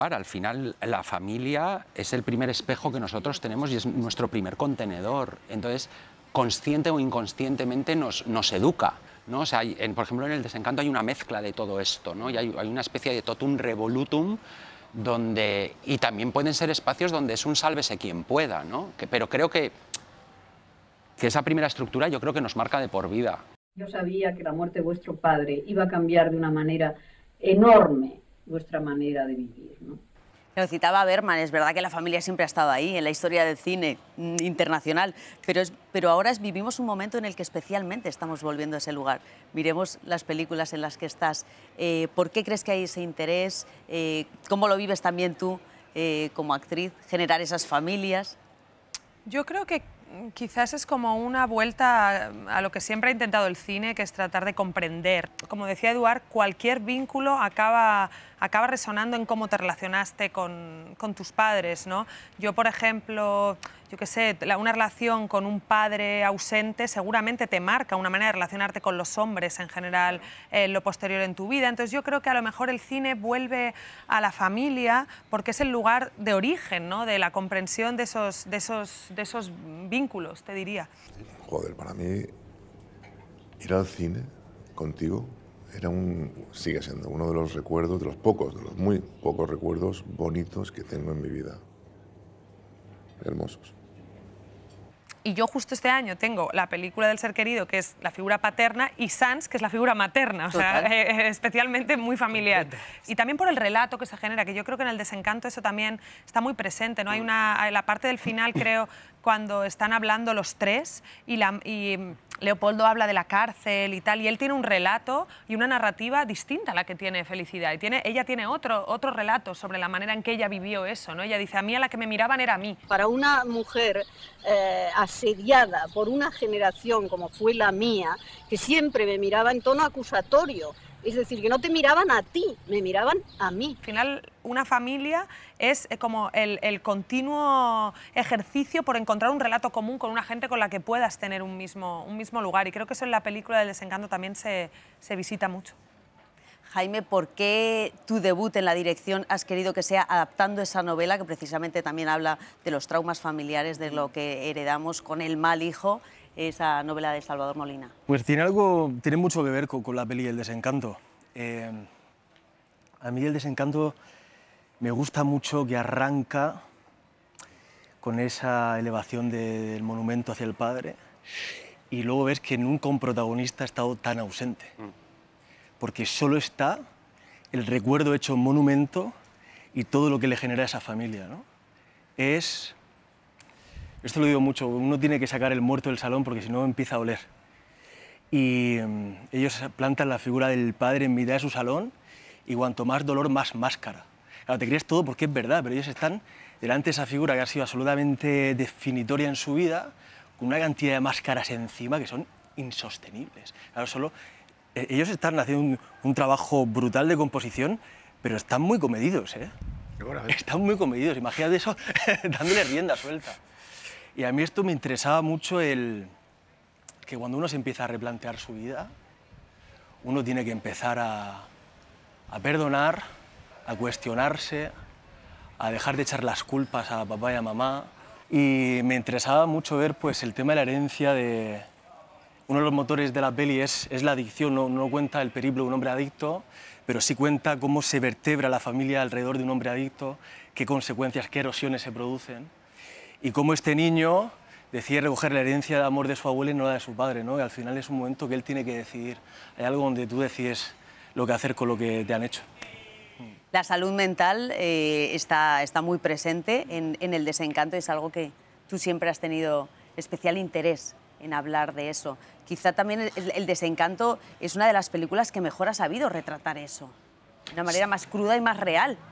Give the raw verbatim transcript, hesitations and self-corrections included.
Al final, la familia es el primer espejo que nosotros tenemos y es nuestro primer contenedor. Entonces, consciente o inconscientemente nos, nos educa, ¿no? O sea, hay, en, por ejemplo, en El Desencanto hay una mezcla de todo esto, ¿no? Y hay, hay una especie de totum revolutum donde... Y también pueden ser espacios donde es un sálvese quien pueda, ¿no? Que, pero creo que, que esa primera estructura yo creo que nos marca de por vida. Yo sabía que la muerte de vuestro padre iba a cambiar de una manera enorme vuestra manera de vivir, ¿no? Lo citaba Bergman, es verdad que la familia siempre ha estado ahí en la historia del cine mm, internacional, pero, es, pero ahora es, vivimos un momento en el que especialmente estamos volviendo a ese lugar. Miremos las películas en las que estás. Eh, ¿Por qué crees que hay ese interés? Eh, ¿Cómo lo vives también tú eh, como actriz, generar esas familias? Yo creo que quizás es como una vuelta a, a lo que siempre ha intentado el cine, que es tratar de comprender. Como decía Eduard, cualquier vínculo acaba, acaba resonando en cómo te relacionaste con, con tus padres, ¿no? Yo, por ejemplo, yo qué sé, la, una relación con un padre ausente seguramente te marca una manera de relacionarte con los hombres en general en lo posterior en tu vida. Entonces yo creo que a lo mejor el cine vuelve a la familia porque es el lugar de origen, ¿no? De la comprensión de esos, de esos, de esos vínculos, te diría. Joder, para mí ir al cine contigo era un, sigue siendo uno de los recuerdos, de los pocos, de los muy pocos recuerdos bonitos que tengo en mi vida. Hermosos. Y yo justo este año tengo la película del ser querido, que es la figura paterna, y Sans, que es la figura materna, o sea, eh, especialmente muy familiar. Y también por el relato que se genera, que yo creo que en El Desencanto eso también está muy presente, ¿no? Hay una, la parte del final, creo, cuando están hablando los tres y, la, y Leopoldo habla de la cárcel y tal, y él tiene un relato y una narrativa distinta a la que tiene Felicidad. Y tiene, ella tiene otro, otro relato sobre la manera en que ella vivió eso, ¿no? Ella dice, a mí a la que me miraban era a mí. Para una mujer eh, asediada por una generación como fue la mía, que siempre me miraba en tono acusatorio, es decir, que no te miraban a ti, me miraban a mí. Al final, una familia es como el, el continuo ejercicio por encontrar un relato común con una gente con la que puedas tener un mismo, un mismo lugar. Y creo que eso en la película del Desencanto también se, se visita mucho. Jaime, ¿por qué tu debut en la dirección has querido que sea adaptando esa novela, que precisamente también habla de los traumas familiares, de lo que heredamos con el mal hijo, esa novela de Salvador Molina? Pues tiene algo, tiene mucho que ver con, con la peli El Desencanto. Eh, a mí El Desencanto me gusta mucho que arranca con esa elevación de, del monumento hacia el padre y luego ves que nunca un protagonista ha estado tan ausente. Porque solo está el recuerdo hecho monumento y todo lo que le genera a esa familia, ¿no? Es... Esto lo digo mucho, uno tiene que sacar el muerto del salón porque si no empieza a oler. Y um, ellos plantan la figura del padre en mitad de su salón y cuanto más dolor, más máscara. Claro, te crees todo porque es verdad, pero ellos están delante de esa figura que ha sido absolutamente definitoria en su vida, con una cantidad de máscaras encima que son insostenibles. Claro, solo... Ellos están haciendo un, un trabajo brutal de composición, pero están muy comedidos, ¿eh? Están muy comedidos, imagínate eso dándole rienda suelta. Y a mí esto me interesaba mucho el que cuando uno se empieza a replantear su vida, uno tiene que empezar a, a perdonar, a cuestionarse, a dejar de echar las culpas a papá y a mamá. Y me interesaba mucho ver pues, el tema de la herencia de... Uno de los motores de la peli es, es la adicción, no, no cuenta el periplo de un hombre adicto, pero sí cuenta cómo se vertebra la familia alrededor de un hombre adicto, qué consecuencias, qué erosiones se producen, y cómo este niño decide recoger la herencia de amor de su abuela y no la de su padre, ¿no? Y al final es un momento que él tiene que decidir. Hay algo donde tú decides lo que hacer con lo que te han hecho. La salud mental eh, está, está muy presente en, en El Desencanto, es algo que tú siempre has tenido especial interés en hablar de eso. Quizá también el, el Desencanto es una de las películas que mejor ha sabido retratar eso, de una manera más cruda y más real.